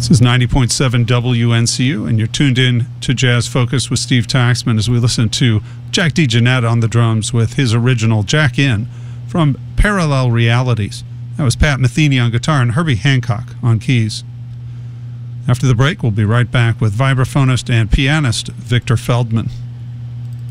This is 90.7 WNCU, and you're tuned in to Jazz Focus with Steve Taxman as we listen to Jack DeJohnette on the drums with his original Jack In from Parallel Realities. That was Pat Metheny on guitar and Herbie Hancock on keys. After the break, we'll be right back with vibraphonist and pianist Victor Feldman.